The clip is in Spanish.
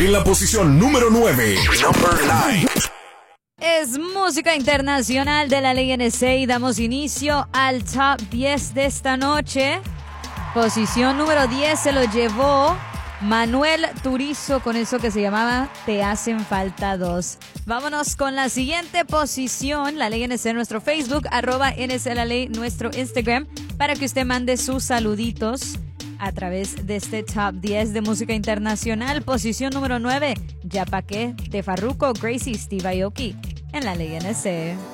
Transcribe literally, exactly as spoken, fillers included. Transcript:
En la posición número nueve. Number nueve. Es música internacional de la ley N C y damos inicio al top diez de esta noche. Posición número diez se lo llevó Manuel Turizo con eso que se llamaba Te hacen falta dos. Vámonos con la siguiente posición, la ley N C en nuestro Facebook, arroba N C la ley, nuestro Instagram, para que usted mande sus saluditos a través de este top diez de música internacional. Posición número nueve, Ya pa' qué, de Farruko, Gracie, Steve Aoki, en la ley N C.